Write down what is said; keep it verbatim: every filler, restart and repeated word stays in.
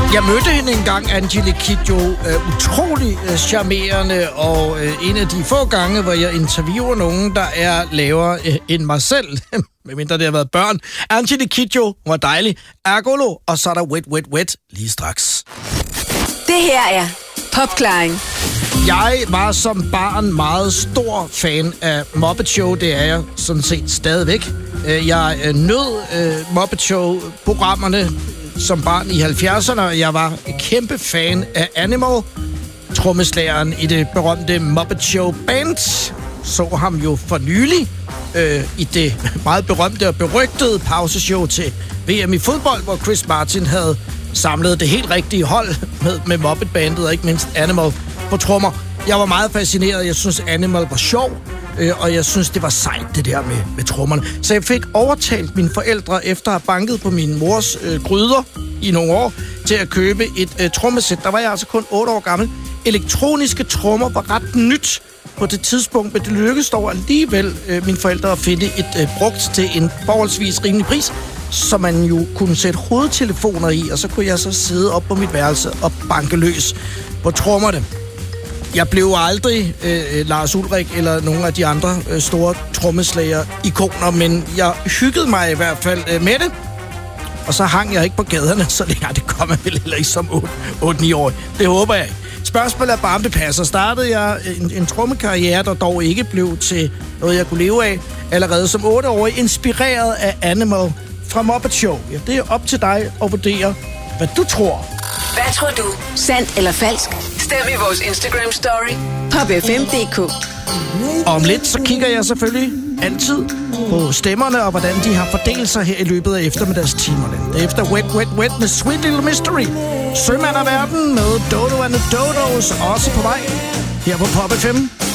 Jeg mødte hende engang, Angelique Kidjo, uh, utrolig uh, charmerende, og uh, en af de få gange, hvor jeg interviewer nogen, der er lavere uh, end mig selv, medmindre det har været børn. Angelique Kidjo var dejlig. Ergolo, og så er der Wet Wet Wet lige straks. Det her er Popklaring. Jeg var som barn meget stor fan af Muppet Show. Det er jeg sådan set stadigvæk. Jeg uh, nød uh, Muppet Show-programmerne som barn i halvfjerdserne, og jeg var kæmpe fan af Animal, trommeslageren i det berømte Muppet Show Band. Så ham jo for nylig øh, i det meget berømte og berygtede pauseshow til V M i fodbold, hvor Chris Martin havde samlet det helt rigtige hold med, med Muppet-bandet, og ikke mindst Animal på trommer. Jeg var meget fascineret. Jeg synes, Animal var sjov, øh, og jeg synes, det var sejt, det der med, med trommerne. Så jeg fik overtalt mine forældre, efter at have banket på min mors øh, gryder i nogle år, til at købe et øh, trommesæt. Der var jeg altså kun otte år gammel. Elektroniske trommer var ret nyt på det tidspunkt, men det lykkedes dog alligevel øh, mine forældre at finde et øh, brugt til en forholdsvis rimelig pris, så man jo kunne sætte hovedtelefoner i, og så kunne jeg så sidde op på mit værelse og banke løs på trommerne. Jeg blev aldrig øh, Lars Ulrik eller nogle af de andre øh, store trommeslager-ikoner, men jeg hyggede mig i hvert fald øh, med det. Og så hang jeg ikke på gaderne, så længe det kom jeg vel heller ikke som otte ni år. Det håber jeg ikke. Spørgsmålet er bare, om det passer. Startede jeg en, en trommekarriere, der dog ikke blev til noget, jeg kunne leve af, allerede som otteårig, inspireret af Animal fra Muppet Show. Ja, det er op til dig at vurdere, hvad du tror. Hvad tror du? Sandt eller falsk? Stem i vores Instagram-story. Pop F M punktum d k. Om lidt, så kigger jeg selvfølgelig altid på stemmerne, og hvordan de har fordelt sig her i løbet af eftermiddagstimerne. Det er efter Wet Wet Wet med Sweet Little Mystery. Sømand af verden med Dodo and the Dodos, også på vej her på Pop F M.